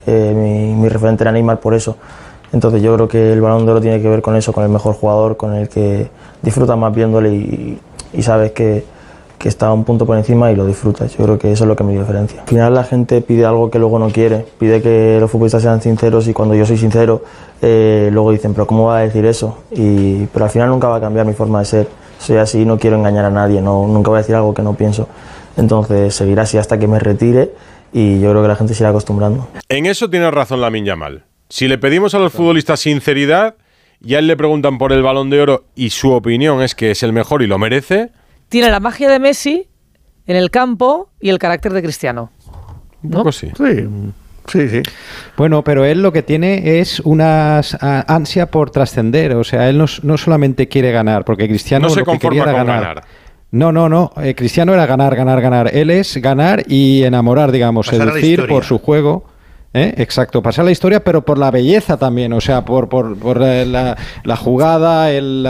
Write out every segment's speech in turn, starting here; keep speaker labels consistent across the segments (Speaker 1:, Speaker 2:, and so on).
Speaker 1: Mi referente era Neymar por eso. Entonces yo creo que el Balón de Oro tiene que ver con eso, con el mejor jugador, con el que disfrutas más viéndole y sabes que está un punto por encima y lo disfrutas. Yo creo que eso es lo que me diferencia. Al final la gente pide algo que luego no quiere, pide que los futbolistas sean sinceros y cuando yo soy sincero, luego dicen, pero ¿cómo va a decir eso? Pero al final nunca va a cambiar mi forma de ser. Soy así, no quiero engañar a nadie, nunca voy a decir algo que no pienso. Entonces seguiré así hasta que me retire y yo creo que la gente se irá acostumbrando.
Speaker 2: En eso tiene razón Lamine Yamal. Si le pedimos a los futbolistas sinceridad y a él le preguntan por el Balón de Oro y su opinión es que es el mejor y lo merece...
Speaker 3: Tiene la magia de Messi en el campo y el carácter de Cristiano, ¿no?
Speaker 2: Un poco sí.
Speaker 4: Sí. Bueno, pero él lo que tiene es una ansia por trascender. O sea, él no solamente quiere ganar, porque Cristiano
Speaker 2: no se
Speaker 4: lo que
Speaker 2: conforma
Speaker 4: quería era
Speaker 2: con
Speaker 4: ganar. No. Cristiano era ganar. Él es ganar y enamorar, digamos,
Speaker 5: pasar
Speaker 4: seducir por su juego. Exacto, pasar la historia, pero por la belleza también, o sea, por la jugada,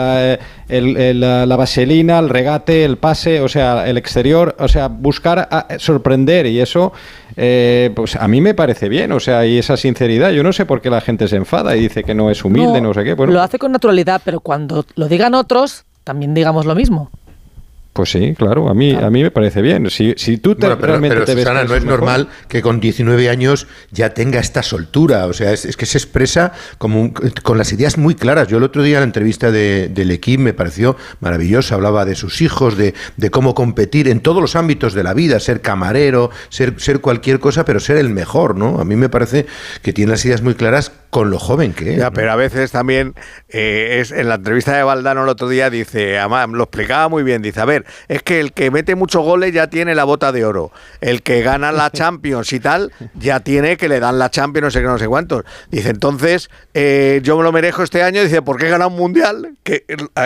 Speaker 4: la vaselina, el regate, el pase, o sea, el exterior, o sea, buscar sorprender y eso, pues a mí me parece bien, o sea, y esa sinceridad, yo no sé por qué la gente se enfada y dice que no es humilde, no sé qué. Bueno,
Speaker 3: lo hace con naturalidad, pero cuando lo digan otros, también digamos lo mismo.
Speaker 4: Pues sí, claro, a mí me parece bien. Si tú realmente
Speaker 5: pero
Speaker 4: te ves...
Speaker 5: Susana, no es normal que con 19 años ya tenga esta soltura. O sea, es que se expresa con las ideas muy claras. Yo el otro día en la entrevista del equipo me pareció maravillosa. Hablaba de sus hijos, de cómo competir en todos los ámbitos de la vida, ser camarero, ser cualquier cosa, pero ser el mejor, ¿no? A mí me parece que tiene las ideas muy claras con lo joven que es.
Speaker 6: Ya,
Speaker 5: ¿no?
Speaker 6: pero a veces también en la entrevista de Valdano el otro día dice, además lo explicaba muy bien, dice, a ver, es que el que mete muchos goles ya tiene la bota de oro, el que gana la Champions y tal, ya tiene que le dan la Champions, no sé qué, no sé cuántos. Dice, entonces, yo me lo merezco este año, dice, ¿por qué he ganado un Mundial? Que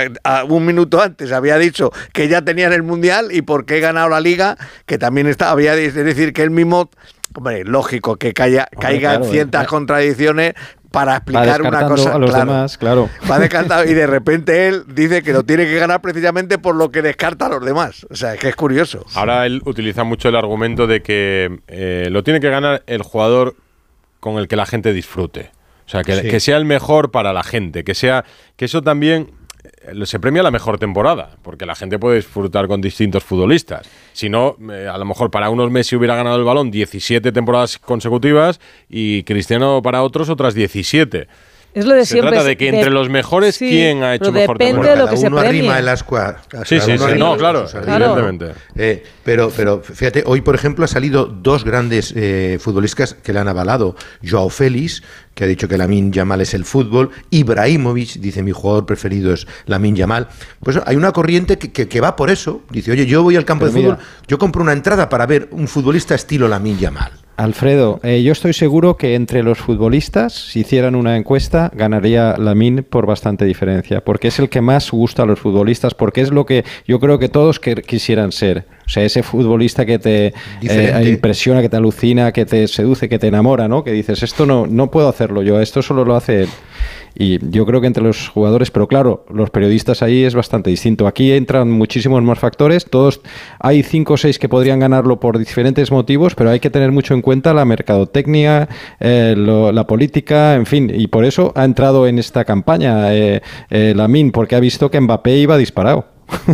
Speaker 6: un minuto antes había dicho que ya tenían el Mundial y ¿por qué he ganado la Liga? Que también había de decir que él mismo... Hombre, lógico que caiga en ciertas contradicciones para explicar una cosa
Speaker 4: a los demás, claro.
Speaker 6: Va descartado y de repente él dice que lo tiene que ganar precisamente por lo que descarta a los demás. O sea, es que es curioso.
Speaker 2: Ahora él utiliza mucho el argumento de que lo tiene que ganar el jugador con el que la gente disfrute. O sea, que sea el mejor para la gente, que eso también se premia la mejor temporada, porque la gente puede disfrutar con distintos futbolistas. Si no, a lo mejor para unos Messi hubiera ganado el Balón 17 temporadas consecutivas y Cristiano para otros otras 17.
Speaker 3: Es lo de
Speaker 2: se
Speaker 3: siempre.
Speaker 2: Trata de que entre los mejores, ¿quién ha hecho mejor temporada?
Speaker 3: Depende de lo que se premie.
Speaker 5: Arrima el ascua.
Speaker 2: Sí, no, claro, evidentemente.
Speaker 5: Pero fíjate, hoy por ejemplo ha salido dos grandes futbolistas que le han avalado. Joao Félix, que ha dicho que Lamine Yamal es el fútbol. Ibrahimovic dice, mi jugador preferido es Lamine Yamal. Pues hay una corriente que va por eso. Dice, oye, yo voy al campo de fútbol, yo compro una entrada para ver un futbolista estilo Lamine Yamal.
Speaker 4: Alfredo, yo estoy seguro que entre los futbolistas, si hicieran una encuesta, ganaría Lamine por bastante diferencia, porque es el que más gusta a los futbolistas, porque es lo que yo creo que todos quisieran ser. O sea, ese futbolista que te impresiona, que te alucina, que te seduce, que te enamora, ¿no? Que dices, esto no puedo hacerlo yo, esto solo lo hace él. Y yo creo que entre los jugadores, pero claro, los periodistas ahí es bastante distinto. Aquí entran muchísimos más factores, hay 5 o 6 que podrían ganarlo por diferentes motivos, pero hay que tener mucho en cuenta la mercadotecnia, la política, en fin, y por eso ha entrado en esta campaña Lamine, porque ha visto que Mbappé iba disparado.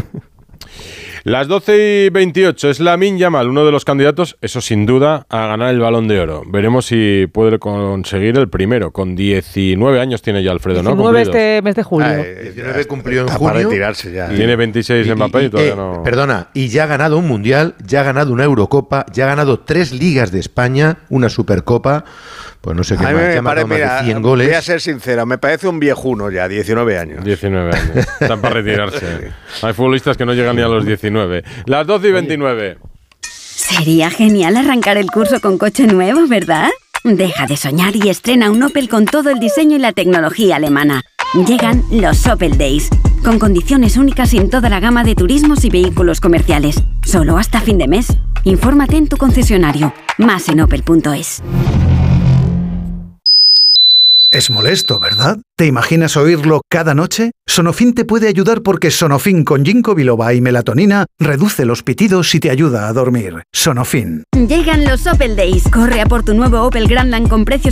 Speaker 2: Las 12:28 es Lamine Yamal, uno de los candidatos, eso sin duda, a ganar el Balón de Oro. Veremos si puede conseguir el primero. Con 19 años tiene ya Alfredo,
Speaker 3: 19
Speaker 2: ¿no?
Speaker 3: este mes de julio.
Speaker 5: 19 cumplió en junio.
Speaker 6: Para retirarse ya.
Speaker 2: Tiene 26 Mbappé y todavía no...
Speaker 5: Perdona, y ya ha ganado un Mundial, ya ha ganado una Eurocopa, ya ha ganado 3 Ligas de España, una Supercopa... Pues no sé qué más, ya más de 100 goles.
Speaker 6: Voy a ser sincero, me parece un viejuno ya, 19 años.
Speaker 2: 19 años, están para retirarse. Hay futbolistas que no llegan ni a los 19. Las 12:29.
Speaker 7: Sería genial arrancar el curso con coche nuevo, ¿verdad? Deja de soñar y estrena un Opel con todo el diseño y la tecnología alemana. Llegan los Opel Days, con condiciones únicas en toda la gama de turismos y vehículos comerciales. Solo hasta fin de mes. Infórmate en tu concesionario. Más en opel.es.
Speaker 8: Es molesto, ¿verdad? ¿Te imaginas oírlo cada noche? Sonofin te puede ayudar porque Sonofin con ginkgo biloba y melatonina reduce los pitidos y te ayuda a dormir. Sonofin.
Speaker 7: Llegan los Opel Days. Corre a por tu nuevo Opel Grandland con precios